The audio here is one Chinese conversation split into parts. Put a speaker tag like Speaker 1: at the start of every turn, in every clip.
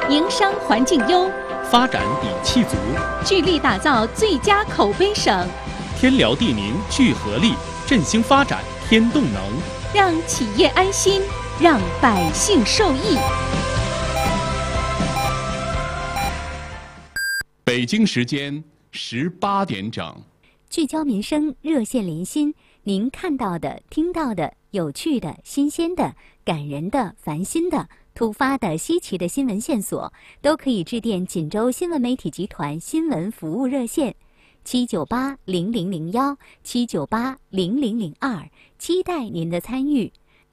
Speaker 1: 营商环境优，
Speaker 2: 发展底气足，
Speaker 1: 聚力打造最佳口碑省。
Speaker 2: 天辽地宁聚合力，振兴发展添动能，
Speaker 1: 让企业安心，让百姓受益。
Speaker 2: 北京时间18点整，
Speaker 3: 聚焦民生，热线连心。您看到的、听到的、有趣的、新鲜的、感人的、烦心的、突发的、稀奇的新闻线索，都可以致电锦州新闻媒体集团新闻服务热线7980001、7980002，期待您的参与。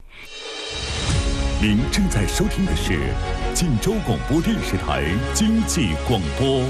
Speaker 4: 您正在收听的是锦州广播电视台经济广播。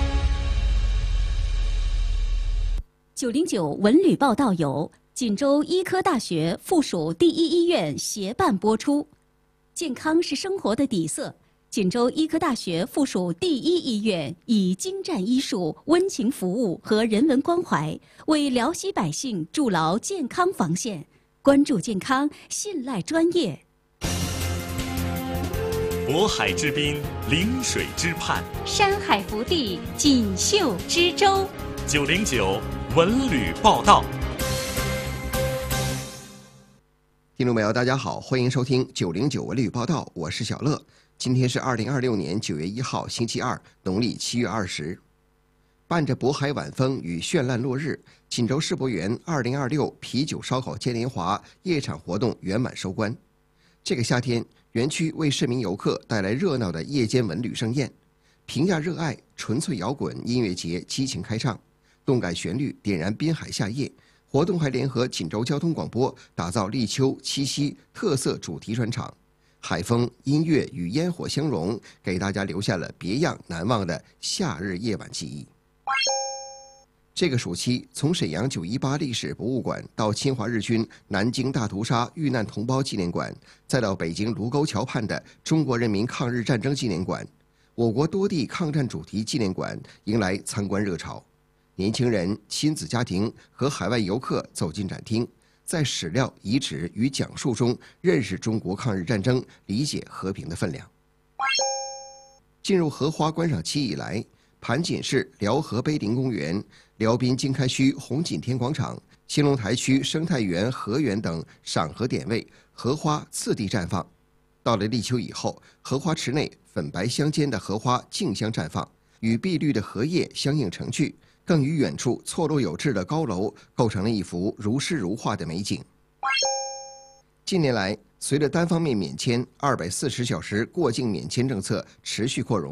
Speaker 1: 909文旅报道由锦州医科大学附属第一医院协办播出。健康是生活的底色，锦州医科大学附属第一医院以精湛医术、温情服务和人文关怀，为辽西百姓筑牢健康防线。关注健康，信赖专业。
Speaker 4: 渤海之滨，临水之畔，
Speaker 1: 山海福地，锦绣之州。
Speaker 4: 909文旅报道。
Speaker 5: 听众朋友，大家好，欢迎收听909文旅报道，我是小乐。今天是2026年9月1号，星期二，农历7月20。伴着渤海晚风与绚烂落日，锦州世博园2026啤酒烧烤嘉年华夜场活动圆满收官。这个夏天，园区为市民游客带来热闹的夜间文旅盛宴，评价热爱纯粹摇滚音乐节激情开唱，动感旋律点燃滨海夏夜。活动还联合锦州交通广播打造立秋、七夕特色主题专场，海风、音乐与烟火相融，给大家留下了别样难忘的夏日夜晚记忆。这个暑期，从沈阳918历史博物馆到侵华日军南京大屠杀遇难同胞纪念馆，再到北京卢沟桥畔的中国人民抗日战争纪念馆，我国多地抗战主题纪念馆迎来参观热潮。年轻人、亲子家庭和海外游客走进展厅，在史料、遗址与讲述中认识中国抗日战争，理解和平的分量。进入荷花观赏期以来，盘锦市辽河碑林公园、辽滨经开区红景天广场、兴隆台区生态园河园等赏荷点位，荷花次第绽放。到了立秋以后，荷花池内粉白相间的荷花竞相绽放，与碧绿的荷叶相映成趣，更与远处错落有致的高楼构成了一幅如诗如画的美景。近年来，随着单方面免签、240小时过境免签政策持续扩容，